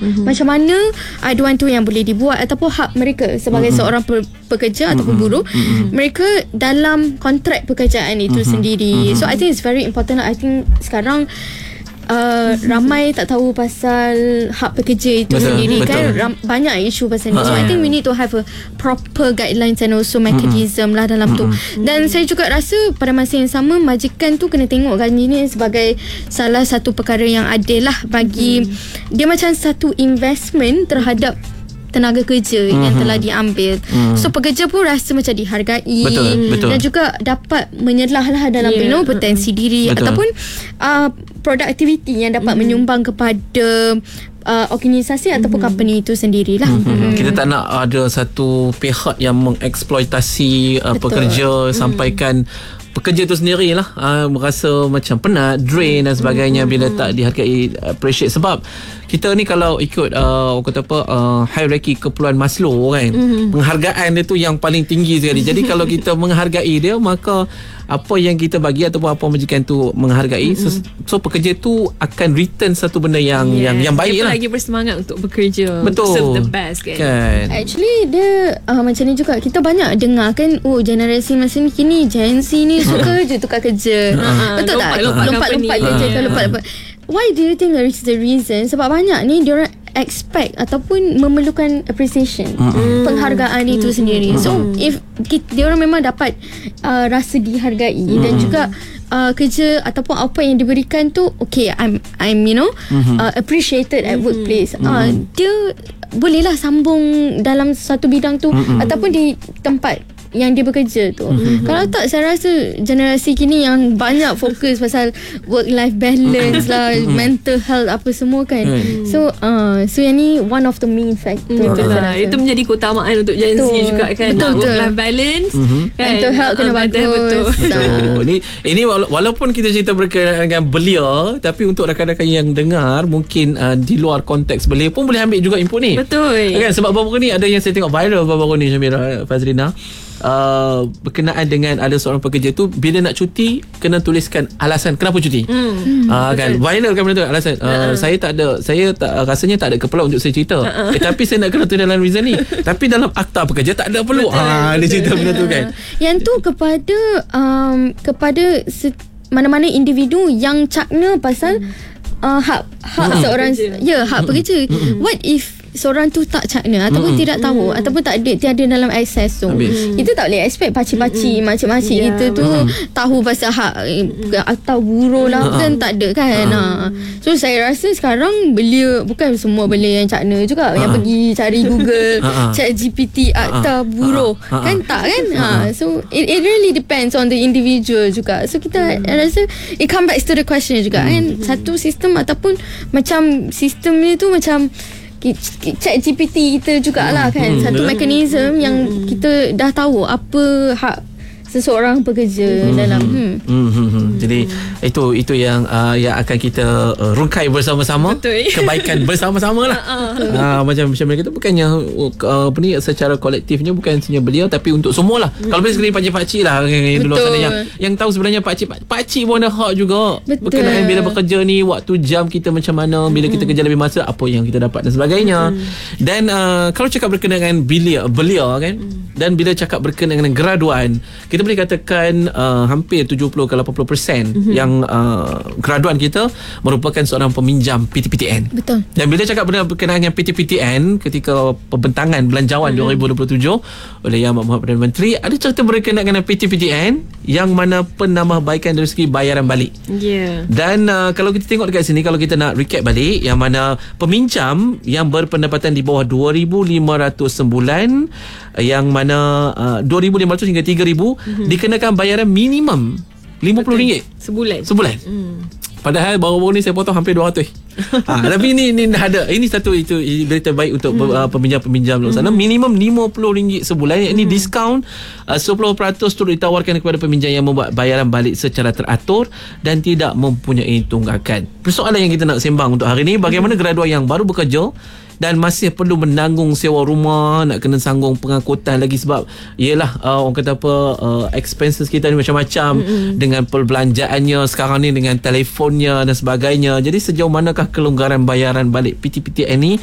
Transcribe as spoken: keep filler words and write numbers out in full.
mm-hmm. macam mana aduan tu yang boleh dibuat ataupun hak mereka sebagai mm-hmm. seorang pe- pekerja mm-hmm. ataupun buruh, mm-hmm. mereka dalam kontrak pekerjaan itu mm-hmm. sendiri. Mm-hmm. So I think it's very important. I think sekarang Uh, ramai tak tahu pasal hak pekerja itu betul, sendiri betul. Kan ram, banyak isu pasal ni. So I think we need to have a proper guidelines and also mechanism mm-hmm. lah dalam mm-hmm. tu. Dan saya juga rasa pada masa yang sama majikan tu kena tengok gaji ni sebagai salah satu perkara yang adil lah bagi mm. dia macam satu investment terhadap tenaga kerja mm-hmm. yang telah diambil. Mm. So pekerja pun rasa macam dihargai betul, betul. dan juga dapat menyelah lah dalam yeah. you know, potensi diri betul. Ataupun uh, produktiviti yang dapat mm. menyumbang kepada Uh, organisasi mm-hmm. ataupun company itu sendirilah. Mm-hmm. Mm-hmm. Kita tak nak ada satu pihak yang mengeksploitasi uh, pekerja mm-hmm. sampaikan pekerja tu sendirilah uh, merasa macam penat, drain dan sebagainya mm-hmm. bila tak dihargai, appreciate. Sebab kita ni kalau ikut uh, kata apa uh, hierarki keperluan Maslow kan, mm-hmm. penghargaan dia tu yang paling tinggi sekali. Jadi kalau kita menghargai dia, maka apa yang kita bagi ataupun apa majikan tu menghargai, mm-hmm. so, so pekerja tu akan return satu benda yang yes. yang yang baik lah. Lagi bersemangat untuk bekerja, betul, serve the best kan. kan. Actually dia uh, macam ni juga. Kita banyak dengar kan, oh generasi masa ni kini Gen Z ni suka je tukar kerja. uh, Betul tak? Lompat-lompat kerja ke lompat-lompat. Why do you think there is the reason? Sebab banyak ni diorang expect ataupun memerlukan appreciation, mm. penghargaan mm. itu sendiri. Mm. So if diorang memang dapat uh, rasa dihargai mm. dan juga uh, kerja ataupun apa yang diberikan tu, okay, I'm I'm you know mm-hmm. uh, appreciated at mm-hmm. workplace. Mm-hmm. Uh, dia bolehlah sambung dalam satu bidang tu mm-hmm. ataupun di tempat yang dia bekerja tu. Mm-hmm. Kalau tak, saya rasa generasi kini yang banyak fokus pasal work life balance lah, mm-hmm. mental health apa semua kan. Mm-hmm. So uh, so yang ni one of the main factor. Betul lah. Itu menjadi keutamaan untuk Gen Z juga kan. Betul, work life balance, mm-hmm. kan? Mental health kena uh, bagus. Betul. Betul. Ini ini walaupun kita cerita berkenaan dengan belia, tapi untuk rakan-rakan yang dengar mungkin uh, di luar konteks belia pun boleh ambil juga input ni. Betul. Kan, sebab baru-baru ni ada yang saya tengok viral baru-baru ni, Syamira, Fazrina. Uh, berkenaan dengan ada seorang pekerja tu bila nak cuti kena tuliskan alasan kenapa cuti. Hmm. Uh, kan viral kan benda tu, alasan uh, uh-uh. saya tak ada saya tak uh, rasanya tak ada keperluan untuk saya cerita. Uh-uh. Eh, tapi saya nak kena tulis dalam reason ni. Tapi dalam akta pekerja tak ada perlu. Ah, dia cerita benda tu kan. Yang tu kepada um, kepada se- mana-mana individu yang cakna pasal uh, hak hak hmm. seorang pekerja. Ya, hak pekerja. Hmm. What if seorang tu tak cakna ataupun mm. tidak tahu mm. ataupun tak ada tiada dalam akses tu. Mm. Kita tak boleh expect pakcik-pakcik, mm. makcik-makcik yeah. kita tu mm. tahu pasal hak atau buruh lah mm. kan, tak ada kan. Mm. Ha. So saya rasa sekarang belia, bukan semua belia yang cakna juga mm. yang pergi cari Google chat G P T akta buruh mm. kan, tak kan. Ha. So it, it really depends on the individual juga. So kita mm. rasa it come back to the question juga mm. kan, satu sistem ataupun macam sistem ni tu macam chat G P T kita jugalah kan, hmm, satu betul. Mekanisme yang hmm. kita dah tahu apa hak seseorang pekerja hmm. dalam hmm. Hmm. Hmm. Hmm. Jadi itu itu yang uh, yang akan kita uh, rungkai bersama-sama. Betul. Kebaikan bersama-sama lah. uh, uh, macam macam mereka tu bukannya uh, apa ni secara kolektifnya, bukan hanya beliau tapi untuk semualah. Hmm. Kalau boleh sekali pakcik-pakcik lah yang dulu sana yang yang tahu sebenarnya pakcik pakcik pun ada hak juga. Betul. Berkenaan bila bekerja ni, waktu jam kita macam mana, bila kita kerja lebih masa apa yang kita dapat dan sebagainya. Hmm. Dan uh, kalau cakap berkenaan dengan belia belia kan, hmm. dan bila cakap berkenaan dengan graduan, kita boleh katakan uh, hampir tujuh puluh ke lapan puluh peratus mm-hmm. yang uh, graduan kita merupakan seorang peminjam P T P T N. Betul. Dan bila cakap berkenaan dengan P T P T N ketika pembentangan belanjawan mm-hmm. dua ribu dua puluh tujuh oleh Yang Amat Perdana Menteri, ada cerita berkenaan dengan P T P T N yang mana penambahbaikan dari segi bayaran balik. Yeah. Dan uh, kalau kita tengok dekat sini, kalau kita nak recap balik, yang mana peminjam yang berpendapatan di bawah dua ribu lima ratus sebulan, yang mana uh, dua ribu lima ratus hingga tiga ribu mm-hmm. dikenakan bayaran minimum lima puluh ringgit sebulan. Sebulan. Mm. Padahal baru-baru ni saya potong hampir dua ratus. ha, tapi ini ini dah ada. Ini satu itu berita baik untuk mm. uh, peminjam-peminjam luar sana. Mm. Minimum lima puluh ringgit sebulan. Ini mm. diskaun uh, sepuluh peratus turut ditawarkan kepada peminjam yang membuat bayaran balik secara teratur dan tidak mempunyai tunggakan. Persoalan yang kita nak sembang untuk hari ini, bagaimana mm. graduan yang baru bekerja dan masih perlu menanggung sewa rumah, nak kena sanggung pengangkutan lagi sebab yelah uh, orang kata apa uh, expenses kita ni macam-macam mm-hmm. dengan perbelanjaannya sekarang ni, dengan telefonnya dan sebagainya. Jadi sejauh manakah kelonggaran bayaran balik P T P T N ni